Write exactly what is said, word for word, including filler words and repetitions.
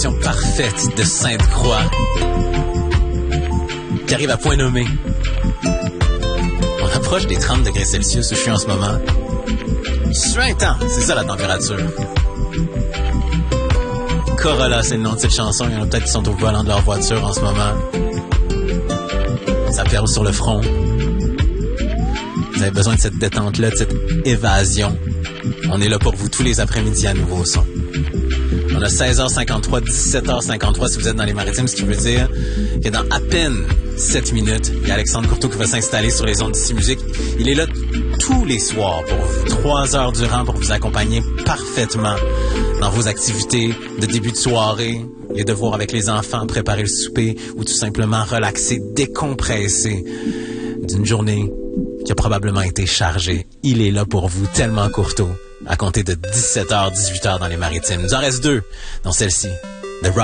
intersection parfaite de Sainte-Croix qui arrive à point nommé. On approche des trente degrés Celsius où je suis en ce moment. Suintant, c'est ça la température. Corolla, c'est le nom de cette chanson. Il y en a peut-être qui sont au volant de leur voiture en ce moment. Ça perle sur le front. Vous avez besoin de cette détente-là, de cette évasion. On est là pour vous tous les après-midi à Nouveau Son. On a seize heures cinquante-trois, dix-sept heures cinquante-trois si vous êtes dans les Maritimes, ce qui veut dire que dans à peine sept minutes, il y a Alexandre Courteau qui va s'installer sur les ondes d'ici musique. Il est là tous les soirs pour vous, trois heures durant pour vous accompagner parfaitement dans vos activités de début de soirée, les devoirs avec les enfants, préparer le souper ou tout simplement relaxer, décompresser d'une journée qui a probablement été chargée. Il est là pour vous, tellement Courteau, à compter de dix-sept heures, dix-huit heures dans les Maritimes. Il nous en reste deux dans celle-ci.